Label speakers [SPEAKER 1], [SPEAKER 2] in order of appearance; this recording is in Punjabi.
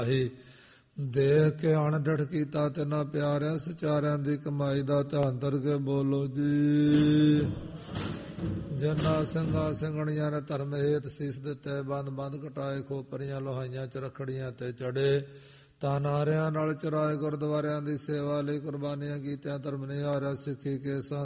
[SPEAKER 1] ਦੇਖ ਕੇ ਅਣਡਿਠ ਕੀਤਾ ਤਿਨਾ ਪਿਆਰਿਆਂ ਸਚਾਰਿਆਂ ਦੀ ਕਮਾਈ ਦਾ ਧਿਆਨ ਧਰ ਕੇ ਬੋਲੋ ਜੀ। ਜਿਨ੍ਹਾਂ ਸਿੰਘਾਂ ਸਿੰਘਣੀਆਂ ਨੇ ਧਰਮ ਹੇਤ ਸੀਸ ਦਿੱਤੇ, ਬੰਦ ਬੰਦ ਘਟਾਏ, ਖੋਪਰੀਆਂ ਲੋਹਾਈਆਂ ਚਰਖੜੀਆਂ ਤੇ ਚੜੇ, ਤਾਂ ਨਾਰਿਆਂ ਨਾਲ ਚਰਾਏ, ਗੁਰਦੁਆਰਿਆਂ ਦੀ ਸੇਵਾ ਲਈ ਕੁਰਬਾਨੀਆਂ ਕੀਤਿਆਂ, ਧਰਮ ਨਿਹਾਰਿਆ, ਸਿੱਖੀ ਕੇ